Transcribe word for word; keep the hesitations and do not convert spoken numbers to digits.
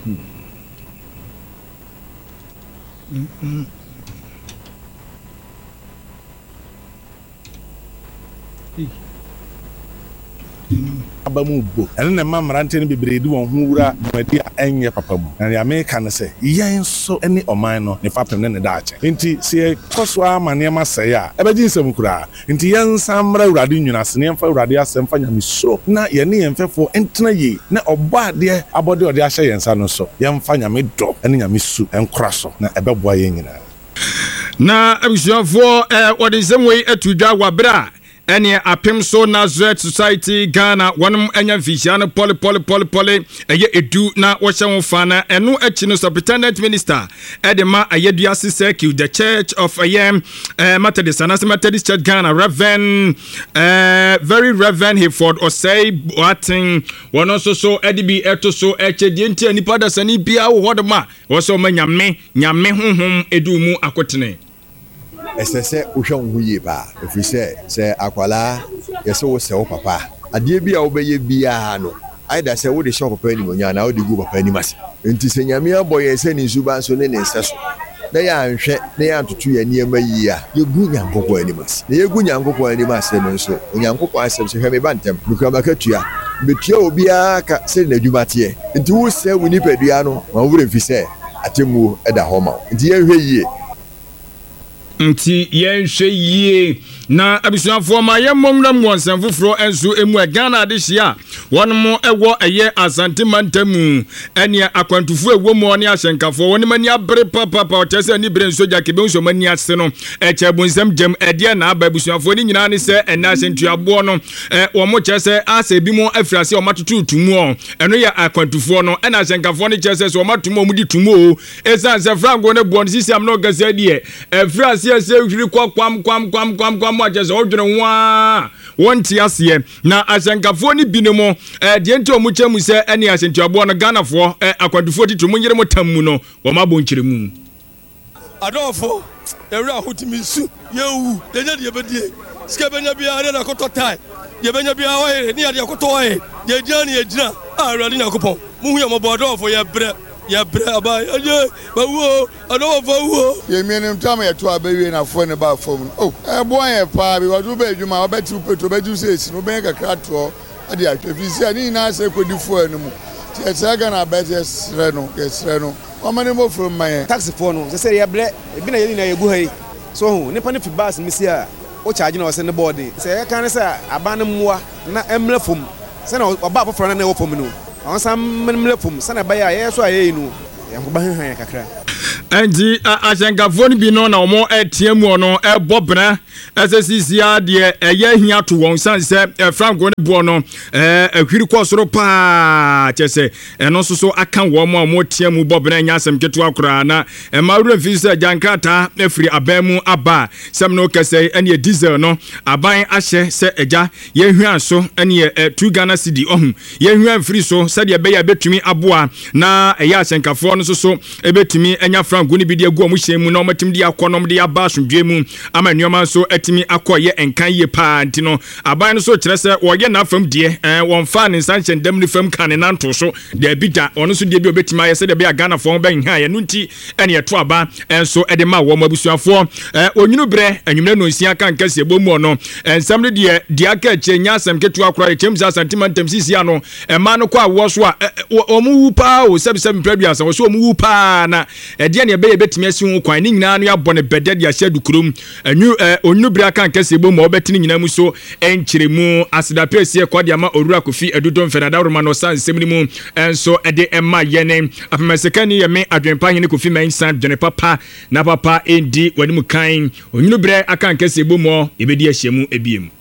Mm-mm. Abamu bo ene na mamrante ne bebredi won ho wura madi enye papa mu na ya meka ne se yen so ene oman no ne fapem ne ne daache nti se koso amane ma sey a ebeji nsem kura nti yen samra urade nwunase ne mfa urade asem fa nyame so na ye ne yemfefo entena ye na obo ade abode ode ahye yensa no so yemfa nyame do ene nyame su enkora so na ebeboa ye nyina na abusuafo eh ode nsem we atudwa wabra Any apim so Nazareth Society Ghana one enya vision poli poli poli poli eye edu na washa fana enu echi no Superintendent Minister edema ayedua siseki the Church of Ayem uh, Methodist and Methodist Church Ghana Reverend uh, very Reverend Hayford Osei Boateng one also so edibi eto so eche dienti anipa da sani bia wo hodoma wo so ma nyame nyame honhom edu mu akotene Esese uhwa nhuye ba efise se akwala yese wo se wo papa ade bia wo beye bia no aida se wo de shop papa ni monya na wo de gu papa ni mas enti se nyame aboye se ni nsuba so ne ne nseso na ya anhwe na ya ntutu ya niema yi a ye gu nyankopɔ ani mas na ye gu nyankopɔ ani mas no nso nyankopɔ asem se hwe me bantem nukra makatua betua obi aka se na dwumate enti wo se wo ni padua no ma wo refise atemu eda homa enti ye hwe yi nti yenhwe yie na abisuafo ma yemmomra mwonsan fufuro enso emu Ghana adehia wonmo ewo eye Asante Mantamu ene akwantufu ewo mo ne ahyenkafo woni mani abre papa papa otese ni bre nso jakebe nso mani ase no eche bunsam jem ede na aba abisuafo ni nyina ne se ena asentuabo no eh wo mo chese ase bi mo afirase o matoto tumu o eno ya akwantufu no ena ahyenkafo ne chese so matomo mu di tumu o esa se frango ne bo sisi am no gase die afirase ese hwiri kwam kwam kwam kwam kwam kwam agese odwene wa wonti ase na ahyenkafo ni binemo eh de enti omu chemu se ene asentuabo no Ghanafo eh akwantufu titumu nyire motam no wo mabonkyire mu adofo ewura hotimi su yewu denye de bedie sike benya bia ade na kototai ye benya bia wa ni ade kotoe ye diani ye dina awurade nyakopon muhu ye mobodofo ye bre ye bre aba ye bawo adofo wo ye mienim tam ye to abawie na fo ne ba fom oh e bo an pa bi wadu ba adwuma obeti petro bedu sesi no ben kakra to ade atwefisi ani na se kodifo anum ti etsaga na betes reno kesreno omane mo from my taxi for no se se ye bre e bi na ye ni na ye gu hai so hu ne pa ne fi bus misi a o charge na o se ne board se ye kan se aban mmoa na emle fom se na oba afoforo na na wo fom no on sam emle fom se na ba ya ye so aye no ye ko ba han han kakra Anji ahyenkafo ni bi no na omo etiemu no ebobra S C C A de eye hia to won sanse Franco ne bo no eh ahwiri kosoro pa chese eno so so aka wo mo omo tiemu bobra nya asem ketu akura na e mawru mfisa jankrata afiri abamu aba sem no kese ene diesel no aban ahye se eja ye hwan so ene two Ghana cedi ohum ye hwan free so se de be ya betumi aboa na eye ahyenkafo no so so ebetumi enya Franco ni bi de agu omo hyemu na omatim de akonom de aba asundwe mu ama nneoma so atimi akoye enkan ye pa nti no aban no so kire se wo ye na fam de eh won fa ne sanchen dam ni fam kan na nto so de bida ono so de bi obetima aye se de be Ghana fo ben ha ye no nti ene ye to aba enso e de ma wo mabusuafo eh onyunu bre anwumre no nsia kan kase bomu no ensam de de de aka chenya asem ketu akora ye chemza santimentem sisi ano e ma no kwa wo so a omu wu pa o sebisem prebiasa wo so omu wu pa na e de ne be ye betimi asi hu kwan ni nyina no ya bone bede de ahye dukurum anwu onyunu bre aka kase bomu obetini nyina mu so enkyeremu asida pese kwa de ama orura kofi edudon fenada roma no sansem ni mu enso e de ema yene afemeseka ni ye me adwenpa hene kofi man san dwene papa na papa endi wani mu kan onyunu bre aka kase bomu ebedi ahyemu ebiem